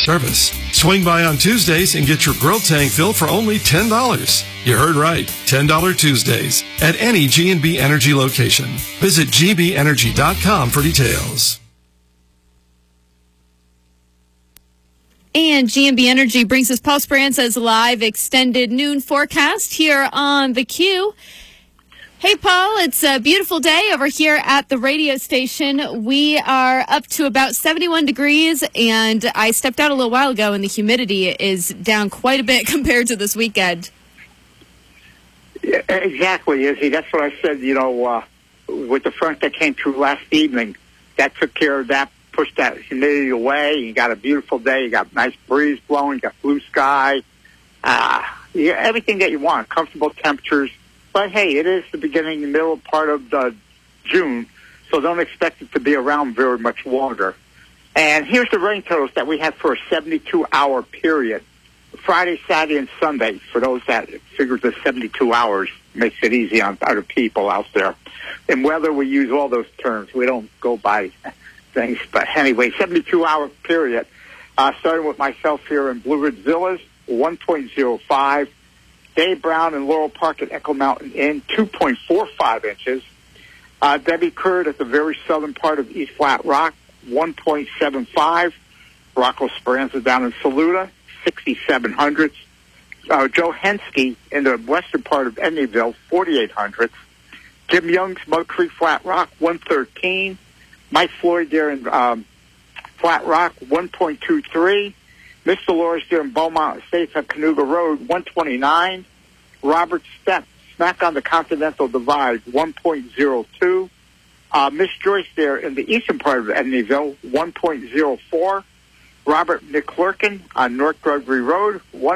service. Swing by on Tuesdays and get your grill tank filled for only $10. You heard right, $10 Tuesdays at any G&B Energy location. Visit gbenergy.com for details. And G&B Energy brings us Paul Speranza's live extended noon forecast here on the Q. Hey, Paul, it's a beautiful day over here at the radio station. We are up to about 71 degrees, and I stepped out a little while ago, and the humidity is down quite a bit compared to this weekend. Yeah, exactly, Izzy. That's what I said, with the front that came through last evening. That took care of that, pushed that humidity away. You got a beautiful day. You got nice breeze blowing. You got blue sky. Everything that you want, comfortable temperatures. But, hey, it is the beginning, the middle part of June, so don't expect it to be around very much longer. And here's the rain totals that we have for a 72-hour period. Friday, Saturday, and Sunday, for those that figure the 72 hours makes it easy on other people out there. In weather, we use all those terms. We don't go by things. But anyway, 72-hour period, starting with myself here in Blue Ridge Villas, 1.05. Dave Brown in Laurel Park at Echo Mountain Inn, 2.45 inches. Debbie Curd at the very southern part of East Flat Rock, 1.75. Rocco Speranza down in Saluda, 67 hundredths. Joe Henske in the western part of Edneyville, 48 hundredths. Jim Young's Mud Creek Flat Rock, 113. Mike Floyd there in Flat Rock, 1.23. Miss Dolores there in Beaumont Estates on Canoga Road, 129. Robert Stepp, smack on the Continental Divide, 1.02. Miss Joyce there in the eastern part of Edneyville, 1.04. Robert McClurkin on North Gregory Road,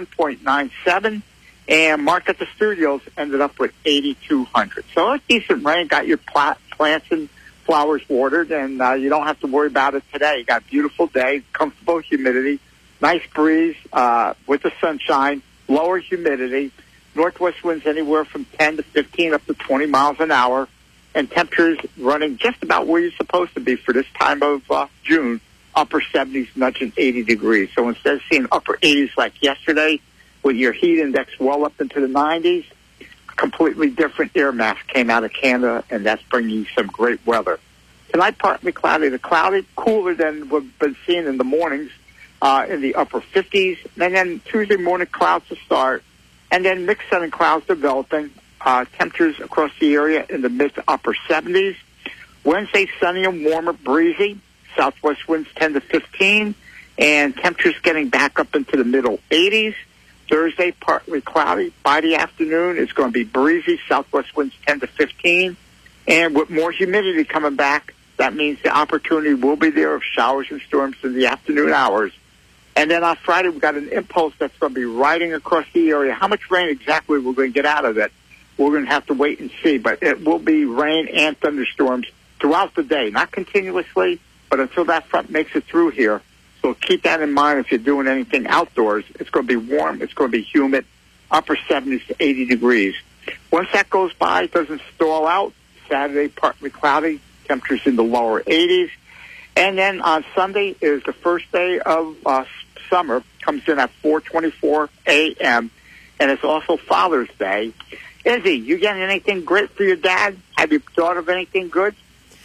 1.97. And Mark at the Studios ended up with 8,200. So a decent rain, got your plants and flowers watered, and you don't have to worry about it today. You got a beautiful day, comfortable humidity. Nice breeze with the sunshine, lower humidity, northwest winds anywhere from 10 to 15 up to 20 miles an hour, and temperatures running just about where you're supposed to be for this time of June, upper 70s, nudging 80 degrees. So instead of seeing upper 80s like yesterday with your heat index well up into the 90s, completely different air mass came out of Canada, and that's bringing you some great weather. Tonight, partly cloudy to cloudy, cooler than we've been seeing in the mornings. In the upper 50s, and then Tuesday morning clouds to start, and then mixed sun and clouds developing. Temperatures across the area in the mid to upper 70s. Wednesday, sunny and warmer, breezy. Southwest winds 10 to 15, and temperatures getting back up into the middle 80s. Thursday, partly cloudy. By the afternoon, it's going to be breezy. Southwest winds 10 to 15, and with more humidity coming back, that means the opportunity will be there of showers and storms in the afternoon hours. And then on Friday, we've got an impulse that's going to be riding across the area. How much rain exactly we're going to get out of it, we're going to have to wait and see. But it will be rain and thunderstorms throughout the day, not continuously, but until that front makes it through here. So keep that in mind if you're doing anything outdoors. It's going to be warm. It's going to be humid, upper 70s to 80 degrees. Once that goes by, it doesn't stall out. Saturday, partly cloudy, temperatures in the lower 80s. And then on Sunday is the first day of summer, comes in at 4:24 a.m., and it's also Father's Day. Izzy, you getting anything great for your dad? Have you thought of anything good?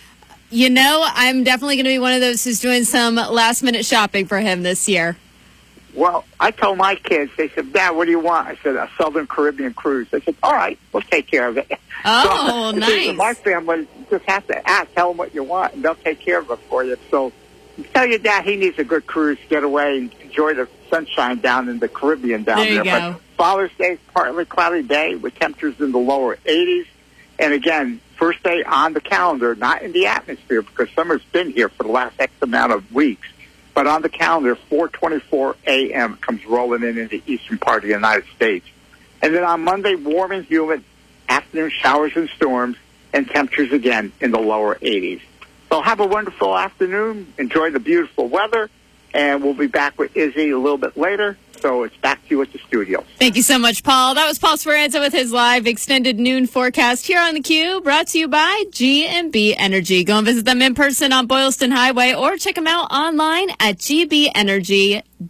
I'm definitely going to be one of those who's doing some last-minute shopping for him this year. Well, I told my kids, they said, Dad, what do you want? I said, a Southern Caribbean cruise. They said, all right, we'll take care of it. Oh, nice. My family just have to tell them what you want, and they'll take care of it for you. So tell your dad he needs a good cruise to get away and enjoy the sunshine down in the Caribbean down there. There you go. But Father's Day, partly cloudy day with temperatures in the lower 80s. And again, first day on the calendar, not in the atmosphere, because summer's been here for the last X amount of weeks. But on the calendar, 4:24 a.m. comes rolling in the eastern part of the United States. And then on Monday, warm and humid, afternoon showers and storms, and temperatures again in the lower 80s. So have a wonderful afternoon. Enjoy the beautiful weather. And we'll be back with Izzy a little bit later. So it's back to you at the studio. Thank you so much, Paul. That was Paul Speranza with his live extended noon forecast here on the Q, brought to you by G&B Energy. Go and visit them in person on Boylston Highway or check them out online at gbenergy.com.